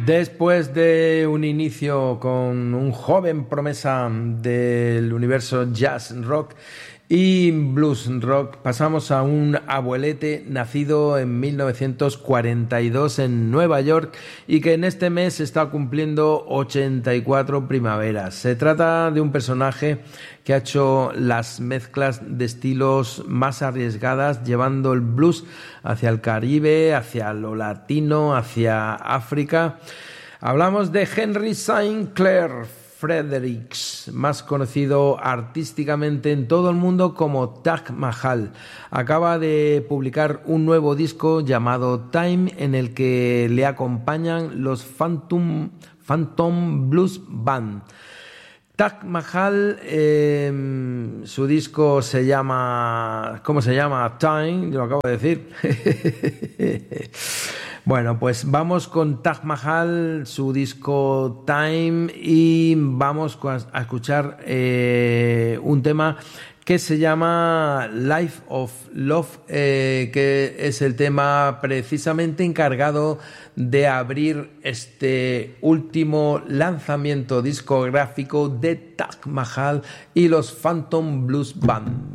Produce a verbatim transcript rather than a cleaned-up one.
Después de un inicio con un joven promesa del universo jazz rock y blues rock, pasamos a un abuelete nacido en mil novecientos cuarenta y dos en Nueva York y que en este mes está cumpliendo ochenta y cuatro primaveras. Se trata de un personaje que ha hecho las mezclas de estilos más arriesgadas, llevando el blues hacia el Caribe, hacia lo latino, hacia África. Hablamos de Henry Saint Clair Fredericks, más conocido artísticamente en todo el mundo como Taj Mahal. Acaba de publicar un nuevo disco llamado Time, en el que le acompañan los Phantom, Phantom Blues Band. Taj Mahal, eh, su disco se llama... ¿Cómo se llama? Time, yo lo acabo de decir. Bueno, pues vamos con Taj Mahal, su disco Time, y vamos a escuchar eh, un tema que se llama Life of Love, eh, que es el tema precisamente encargado de abrir este último lanzamiento discográfico de Taj Mahal y los Phantom Blues Band.